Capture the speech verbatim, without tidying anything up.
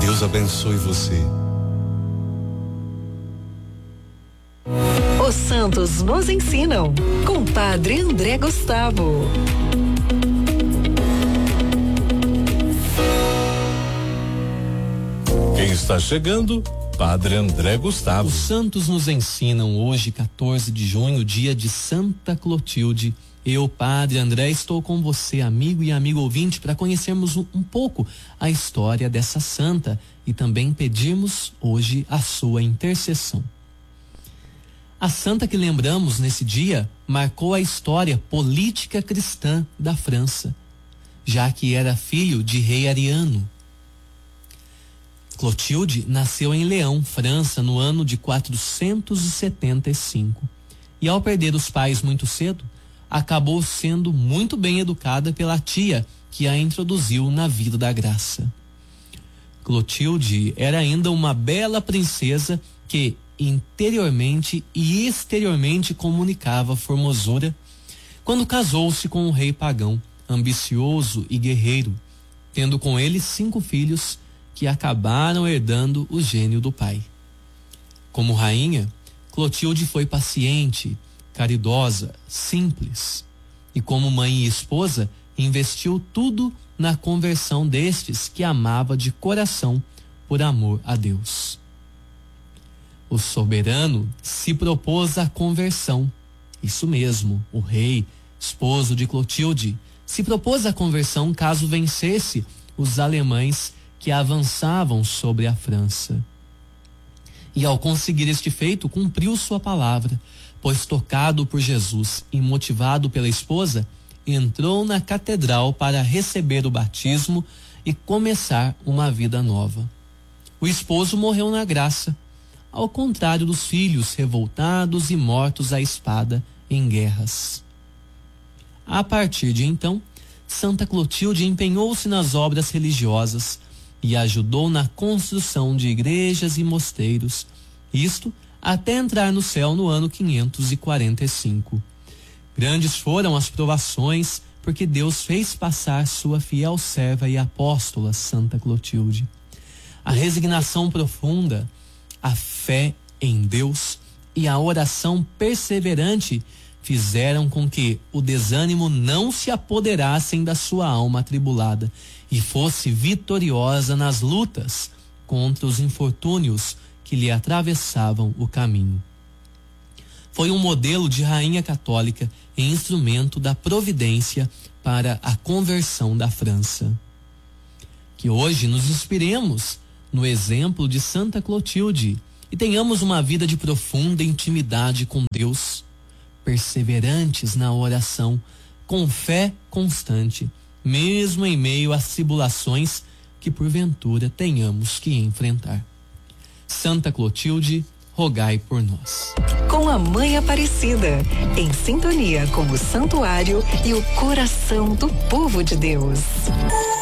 Deus abençoe você. Os santos nos ensinam, com Padre André Gustavo. Quem está chegando? Padre André Gustavo. Os santos nos ensinam hoje, quatorze de junho, dia de Santa Clotilde. Eu, Padre André, estou com você, amigo e amigo ouvinte, para conhecermos um, um pouco a história dessa santa e também pedirmos hoje a sua intercessão. A santa que lembramos nesse dia marcou a história política cristã da França, já que era filho de rei Ariano. Clotilde nasceu em Leão, França, no ano de quatrocentos e setenta e cinco. E ao perder os pais muito cedo, acabou sendo muito bem educada pela tia que a introduziu na vida da graça. Clotilde era ainda uma bela princesa que interiormente e exteriormente comunicava formosura quando casou-se com um rei pagão, ambicioso e guerreiro, tendo com ele cinco filhos que acabaram herdando o gênio do pai. Como rainha, Clotilde foi paciente, caridosa, simples, e como mãe e esposa, investiu tudo na conversão destes que amava de coração por amor a Deus. O soberano se propôs a conversão. Isso mesmo, o rei, esposo de Clotilde, se propôs a conversão caso vencesse os alemães que avançavam sobre a França. E ao conseguir este feito, cumpriu sua palavra, pois tocado por Jesus e motivado pela esposa, entrou na catedral para receber o batismo e começar uma vida nova. O esposo morreu na graça, ao contrário dos filhos revoltados e mortos à espada em guerras. A partir de então, Santa Clotilde empenhou-se nas obras religiosas e ajudou na construção de igrejas e mosteiros, isto até entrar no céu no ano quinhentos e quarenta e cinco. Grandes foram as provações, porque Deus fez passar sua fiel serva e apóstola Santa Clotilde. A resignação profunda, a fé em Deus e a oração perseverante fizeram com que o desânimo não se apoderassem da sua alma atribulada e fosse vitoriosa nas lutas contra os infortúnios que lhe atravessavam o caminho. Foi um modelo de rainha católica e instrumento da providência para a conversão da França. Que hoje nos inspiremos no exemplo de Santa Clotilde e tenhamos uma vida de profunda intimidade com Deus, perseverantes na oração, com fé constante, mesmo em meio às tribulações que porventura tenhamos que enfrentar. Santa Clotilde, rogai por nós. Com a Mãe Aparecida, em sintonia com o santuário e o coração do povo de Deus.